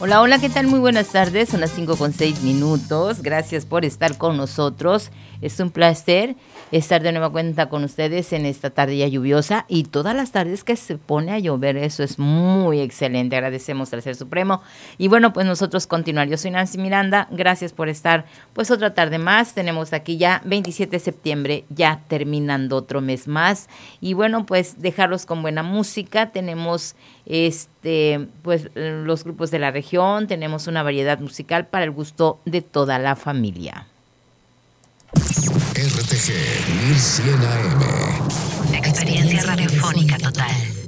Hola, hola, ¿qué tal? Muy buenas tardes, son las 5:06. Gracias por estar con nosotros. Es un placer estar de nueva cuenta con ustedes en esta tarde ya lluviosa y todas las tardes que se pone a llover, eso es muy excelente. Agradecemos al Ser Supremo. Y bueno, pues nosotros continuar. Yo soy Nancy Miranda, gracias por estar pues otra tarde más. Tenemos aquí ya 27 de septiembre, ya terminando otro mes más. Y bueno, pues dejarlos con buena música. Tenemos pues los grupos de la región, tenemos una variedad musical para el gusto de toda la familia. RTG 1100 AM. Experiencia radiofónica total.